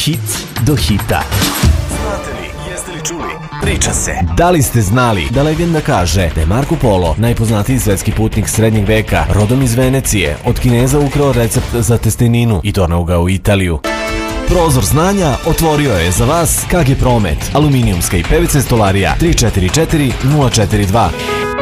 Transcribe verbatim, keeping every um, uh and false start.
hit do hita. Znate li, jeste li čuli? Priča se. Da li ste znali da legenda kaže da je Marko Polo, najpoznatiji svetski putnik srednjeg veka, rodom iz Venecije, od Kineza ukrao recept za testeninu i doneo ga u Italiju? Prozor znanja otvorio je za vas K G Promet, aluminijumska i P V C stolarija tri četiri četiri nula četiri dva.